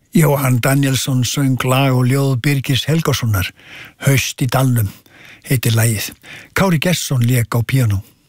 Jóhann Danielsson söng lag og ljóð Birgis Helgasonar, Haust í dalnum, heitir lagið. Kári Gestsson lék á píanó.